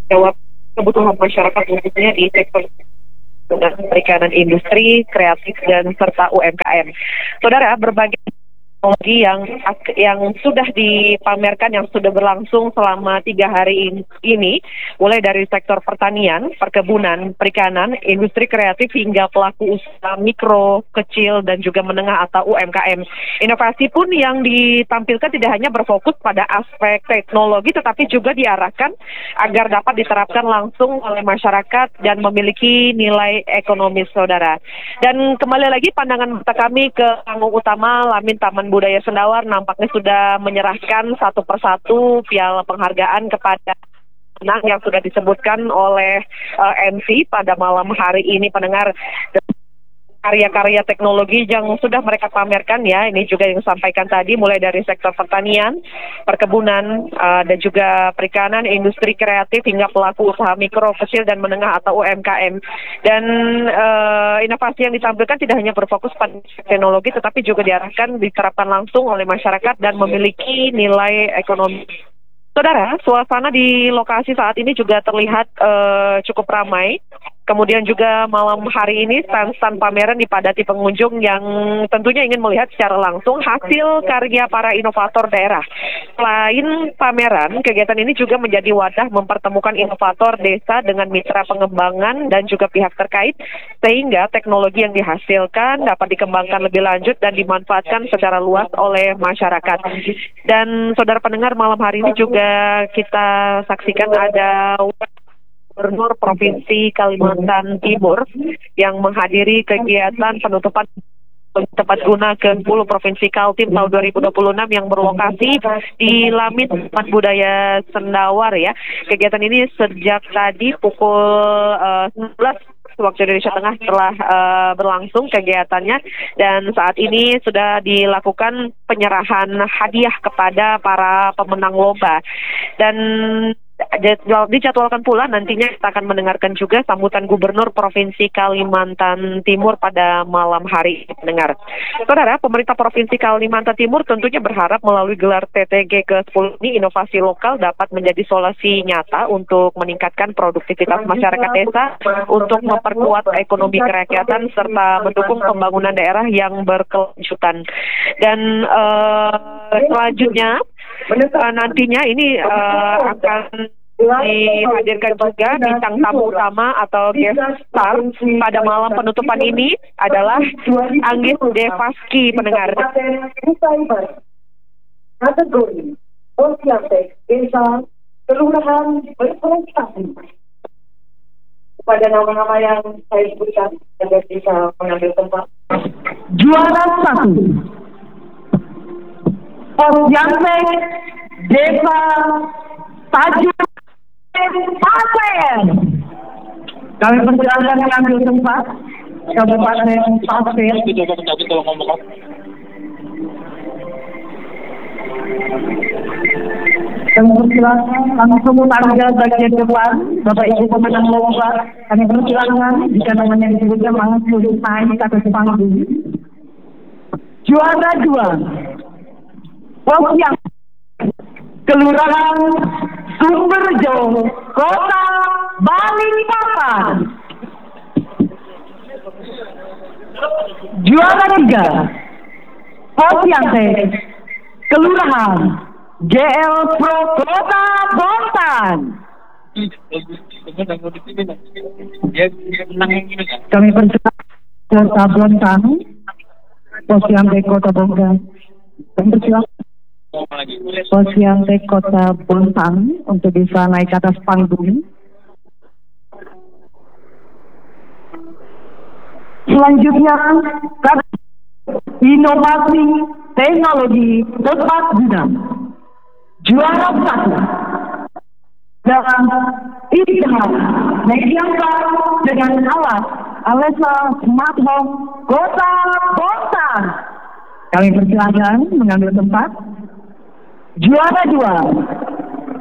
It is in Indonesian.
jawab kebutuhan masyarakat khususnya di sektor perikanan, industri, kreatif, dan serta UMKM. Saudara, berbagai teknologi yang sudah dipamerkan, yang sudah berlangsung selama 3 hari ini, mulai dari sektor pertanian, perkebunan, perikanan, industri kreatif, hingga pelaku usaha mikro, kecil, dan juga menengah atau UMKM. Inovasi pun yang ditampilkan tidak hanya berfokus pada aspek teknologi, tetapi juga diarahkan agar dapat diterapkan langsung oleh masyarakat dan memiliki nilai ekonomis, saudara. Dan kembali lagi pandangan mata kami ke panggung utama Lamin Taman Budaya Sendawar, nampaknya sudah menyerahkan satu persatu piala penghargaan kepada yang sudah disebutkan oleh MC pada malam hari ini, pendengar. Karya-karya teknologi yang sudah mereka pamerkan, ya, ini juga yang disampaikan tadi, mulai dari sektor pertanian, perkebunan, dan juga perikanan, industri kreatif, hingga pelaku usaha mikro, kecil, dan menengah atau UMKM. Dan inovasi yang ditampilkan tidak hanya berfokus pada teknologi, tetapi juga diarahkan diterapkan langsung oleh masyarakat dan memiliki nilai ekonomi. Saudara, suasana di lokasi saat ini juga terlihat cukup ramai. Kemudian juga malam hari ini stand-stand pameran dipadati pengunjung yang tentunya ingin melihat secara langsung hasil karya para inovator daerah. Selain pameran, kegiatan ini juga menjadi wadah mempertemukan inovator desa dengan mitra pengembangan dan juga pihak terkait, sehingga teknologi yang dihasilkan dapat dikembangkan lebih lanjut dan dimanfaatkan secara luas oleh masyarakat. Dan saudara pendengar, malam hari ini juga kita saksikan ada Gubernur Provinsi Kalimantan Timur yang menghadiri kegiatan penutupan tempat guna ke-10 Provinsi Kaltim tahun 2026 yang berlokasi di Lamin Taman Budaya Sendawar, ya. Kegiatan ini sejak tadi pukul 19 waktu Indonesia Tengah telah berlangsung kegiatannya, dan saat ini sudah dilakukan penyerahan hadiah kepada para pemenang lomba. Dan dijadwalkan pula nantinya kita akan mendengarkan juga sambutan Gubernur Provinsi Kalimantan Timur pada malam hari ini, pendengar. Saudara, pemerintah Provinsi Kalimantan Timur tentunya berharap melalui gelar TTG ke-10 ini inovasi lokal dapat menjadi solusi nyata untuk meningkatkan produktivitas masyarakat desa, untuk memperkuat ekonomi kerakyatan, serta mendukung pembangunan daerah yang berkelanjutan. Dan selanjutnya nantinya ini akan dihadirkan juga bintang tamu utama atau guest star pada malam penutupan ini adalah Anggit Devaski, pendengar. Kategori Posyantek Desa Kelurahan berprestasi. Pada nama-nama yang saya sebutkan agar bisa mengambil tempat. Juara 1 Posyantek Desa Tanjung Pasir. Kami persilakan mengambil tempat. Kabupaten Pasir. Kami persilakan langsung tangga bagian depan, Bapak Ibu pemenang lomba. Kami persilakan jika namanya disebutkan langsung naik ke atas panggung. Juara 2 Posyantek Kelurahan Sumberjo, Kota Balikpapan. Juara 3 Posyantek Kelurahan GL Pro, Kota Bontang. Kami persilakan Kota Bontang, Posyantek Kota Bontang. Kami persilakan Posyantek Kota Bontang untuk bisa naik ke atas panggung. Selanjutnya, inovasi teknologi tepat guna. Juara 1 dalam Istihad Mediangka dengan alat Alexa Smart Home Kota Bontang. Kami persilakan mengambil tempat. Juara 2